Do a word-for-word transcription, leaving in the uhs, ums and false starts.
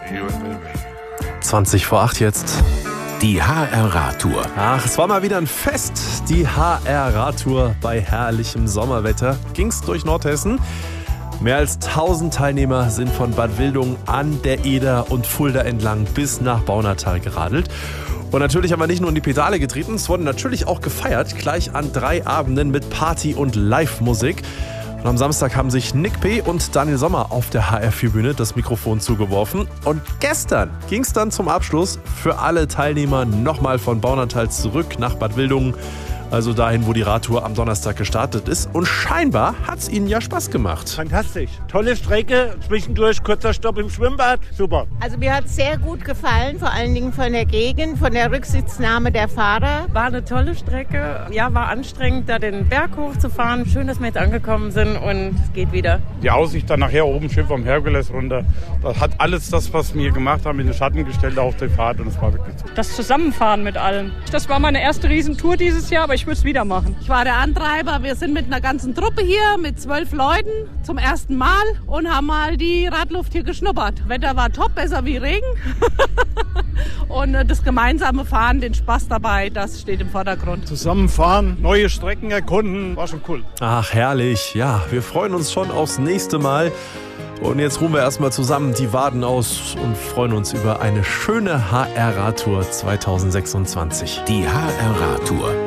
zwanzig vor acht jetzt. Die H R-Radtour. Ach, es war mal wieder ein Fest. Die H R-Radtour bei herrlichem Sommerwetter. Ging's durch Nordhessen. Mehr als tausend Teilnehmer sind von Bad Wildungen an der Eder und Fulda entlang bis nach Baunatal geradelt. Und natürlich haben wir nicht nur in die Pedale getreten, es wurde natürlich auch gefeiert, gleich an drei Abenden mit Party und Live-Musik. Und am Samstag haben sich Nick P. und Daniel Sommer auf der H R vier Bühne das Mikrofon zugeworfen. Und gestern ging es dann zum Abschluss für alle Teilnehmer nochmal von Baunatal zurück nach Bad Wildungen. Also dahin, wo die Radtour am Donnerstag gestartet ist. Und scheinbar hat es ihnen ja Spaß gemacht. Fantastisch. Tolle Strecke, zwischendurch kurzer Stopp im Schwimmbad. Super. Also mir hat es sehr gut gefallen, vor allen Dingen von der Gegend, von der Rücksitznahme der Fahrer. War eine tolle Strecke. Ja, war anstrengend, da den Berg hochzufahren. Schön, dass wir jetzt angekommen sind und es geht wieder. Die Aussicht dann nachher oben schön vom Herkules runter. Das hat alles das, was wir gemacht haben, in den Schatten gestellt auf der Fahrt. Und es war wirklich super. Das Zusammenfahren mit allen. Das war meine erste Riesentour dieses Jahr, aber ich würde es wieder machen. Ich war der Antreiber. Wir sind mit einer ganzen Truppe hier, mit zwölf Leuten zum ersten Mal und haben mal die Radluft hier geschnuppert. Wetter war top, besser wie Regen. Und das gemeinsame Fahren, den Spaß dabei, das steht im Vordergrund. Zusammenfahren, neue Strecken erkunden, war schon cool. Ach, herrlich. Ja, wir freuen uns schon aufs nächste Mal. Und jetzt ruhen wir erstmal zusammen die Waden aus und freuen uns über eine schöne H R-Radtour zwanzig sechsundzwanzig. Die H R-Radtour.